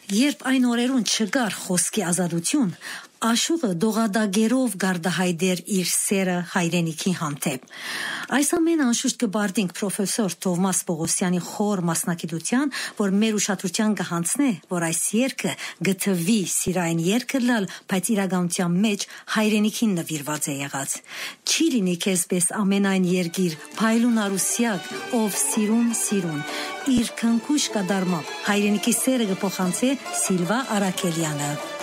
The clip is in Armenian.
Երբ այն օրերուն չկար խոսքի ազատություն, Աշուղը դողադագերով գարդահայդեր իր սերը հայրենիքի հանդեպ։ Այս ամենը անշուշտ կբարդինք պրոֆեսոր Թովմաս Պողոսյանի խոր մասնակցության, որ մեր ուշադրության կհանձնե, որ այս երգը գտվի սիրային երգը լալ, բայց իրականության մեջ հայրենիքին նվիրված է եղած։ Չի լինի քեզպես ամենայն երգիր, փայլուն արուսյակ, ով սիրուն, իր քնքուշ կդարմամբ հայրենիքի սերը կփոխանցե Սիլվա Արաքելյանը։